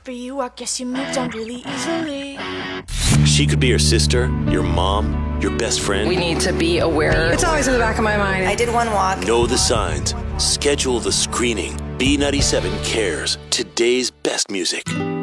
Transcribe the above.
for you, I guess you moved on really easily. She could be your sister, your mom, your best friend. We need to be aware. It's always in the back of my mind. I did one walk. Know the signs. Schedule the screening. B97 cares. Today's best music.